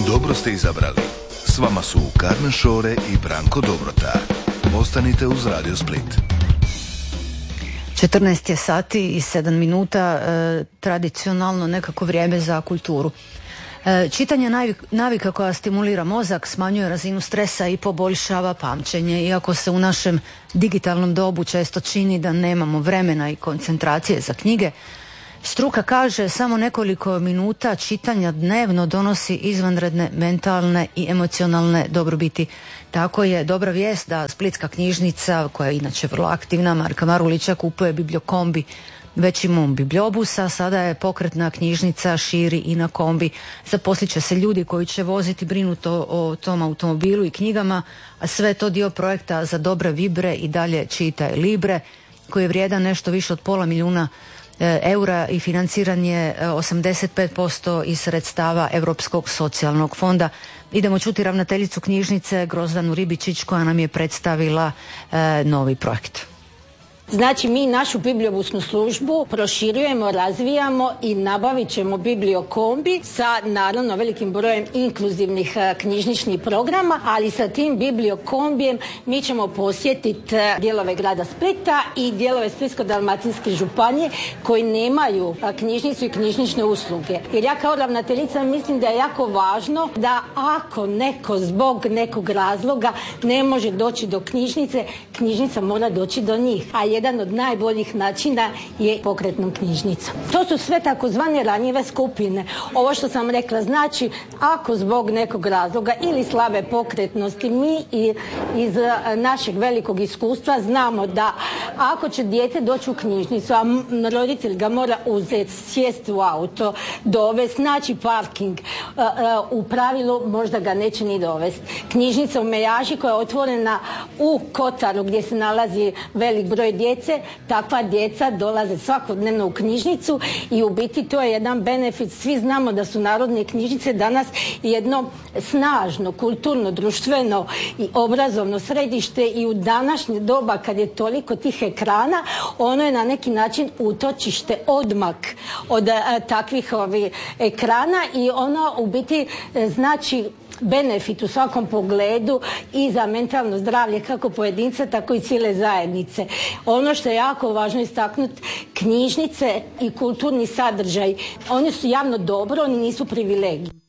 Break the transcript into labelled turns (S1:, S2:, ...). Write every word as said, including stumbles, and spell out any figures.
S1: Dobro ste izabrali. S vama su Carmen Šore i Branko Dobrota. Ostanite uz Radio Split.
S2: četrnaest je sati i sedam minuta, e, tradicionalno nekako vrijeme za kulturu. E, čitanje navik, navika koja stimulira mozak, smanjuje razinu stresa i poboljšava pamćenje. Iako se u našem digitalnom dobu često čini da nemamo vremena i koncentracije za knjige, struka kaže samo nekoliko minuta čitanja dnevno donosi izvanredne mentalne i emocionalne dobrobiti. Tako je dobra vijest da Splitska knjižnica, koja je inače vrlo aktivna, Marka Marulića, kupuje bibliokombi. Već imamo bibliobusa, sada je pokretna knjižnica širi i na kombi. Zaposlit će se ljudi koji će voziti, brinuti o, o tom automobilu i knjigama, a sve je to dio projekta Za dobre vibre i dalje čitaj Libre, koji je vrijedan nešto više od pola milijuna eura i financiran je osamdeset pet posto iz sredstava Europskog socijalnog fonda. Idemo čuti ravnateljicu knjižnice Grozdanu Ribičić koja nam je predstavila e, novi projekt.
S3: Znači, mi našu bibliobusnu službu proširujemo, razvijamo i nabavit ćemo bibliokombi sa naravno velikim brojem inkluzivnih knjižničnih programa, ali sa tim bibliokombijem mi ćemo posjetiti dijelove grada Splita i dijelove Splitsko-dalmatinske županije koji nemaju knjižnicu i knjižnične usluge. Jer ja kao ravnateljica mislim da je jako važno da ako neko zbog nekog razloga ne može doći do knjižnice, knjižnica mora doći do njih. A jedan od najboljih načina je pokretnom knjižnicom. To su sve takozvane ranjive skupine. Ovo što sam rekla, znači ako zbog nekog razloga ili slabe pokretnosti mi iz našeg velikog iskustva znamo da ako će dijete doći u knjižnicu, a roditelj ga mora uzeti, sjesti u auto, dovesti, naći parking, u pravilu možda ga neće ni dovesti. Knjižnica u Mejaži koja je otvorena u Kotaru gdje se nalazi velik broj djece, takva djeca dolaze svakodnevno u knjižnicu i u biti to je jedan benefit. Svi znamo da su narodne knjižnice danas jedno snažno, kulturno, društveno i obrazovno središte i u današnje doba kad je toliko tih ekrana, ono je na neki način utočište, odmak od a, takvih ovih ekrana i ono u biti e, znači benefit u svakom pogledu i za mentalno zdravlje kako pojedinca tako i cijele zajednice. Ono što je jako važno istaknuti, knjižnice i kulturni sadržaj, oni su javno dobro, oni nisu privilegij.